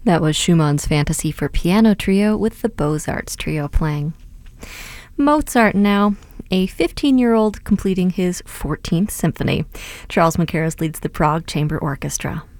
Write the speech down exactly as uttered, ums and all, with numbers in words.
That was Schumann's Fantasy for Piano Trio with the Beaux-Arts Trio playing. Mozart now, a fifteen-year-old completing his fourteenth symphony. Charles Mackerras leads the Prague Chamber Orchestra.